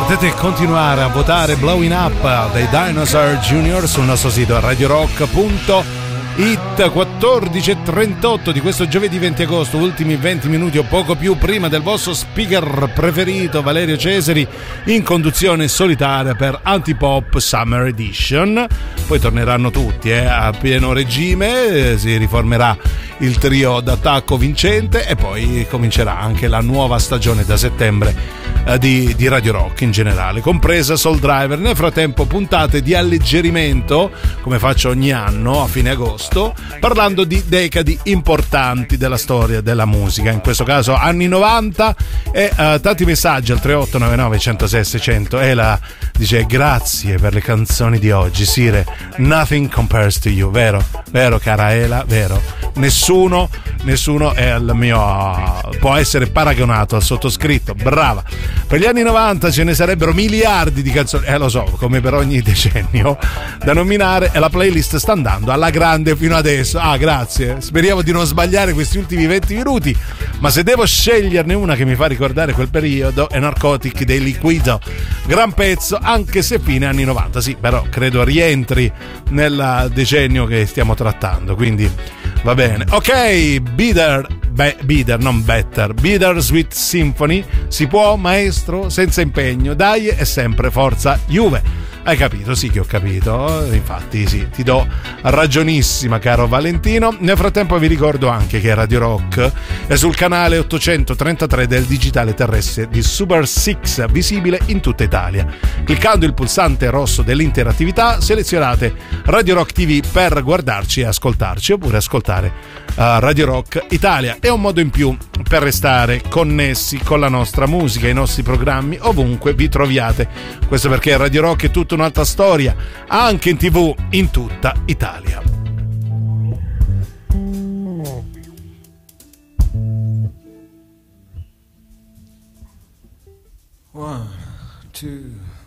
Potete continuare a votare Blowing Up dei Dinosaur Jr. sul nostro sito radiorock.it. 14:38 di questo giovedì 20 agosto, ultimi 20 minuti o poco più prima del vostro speaker preferito Valerio Cesari in conduzione solitaria per Antipop Summer Edition. Poi torneranno tutti a pieno regime, si riformerà il trio d'attacco vincente e poi comincerà anche la nuova stagione da settembre di Radio Rock in generale, compresa Soul Driver. Nel frattempo puntate di alleggerimento, come faccio ogni anno a fine agosto, parlando di decadi importanti della storia della musica, in questo caso anni 90, e tanti messaggi al 3899 106 600. Ela dice: grazie per le canzoni di oggi, Sire, nothing compares to you. Vero cara Ela, vero, nessuno è il mio, può essere paragonato al sottoscritto. Brava. Per gli anni 90 ce ne sarebbero miliardi di canzoni, lo so, come per ogni decennio, da nominare, e la playlist sta andando alla grande fino adesso. Grazie, speriamo di non sbagliare questi ultimi 20 minuti, ma se devo sceglierne una che mi fa ricordare quel periodo è Narcotic dei Liquido, gran pezzo, anche se fine anni 90, sì, però credo rientri nel decennio che stiamo trattando, quindi va bene. Ok, Bitter, non Better, Bittersweet Symphony. Si può, maestro, senza impegno, dai, e sempre forza Juve. Hai capito? Sì che ho capito, infatti sì, ti do ragionissima, caro Valentino. Nel frattempo vi ricordo anche che Radio Rock è sul canale 833 del digitale terrestre di Super 6, visibile in tutta Italia. Cliccando il pulsante rosso dell'interattività selezionate Radio Rock TV per guardarci e ascoltarci, oppure ascoltare Radio Rock Italia. È un modo in più per restare connessi con la nostra musica, i nostri programmi, ovunque vi troviate. Questo perché Radio Rock è tutta un'altra storia, anche in TV in tutta Italia. One, two.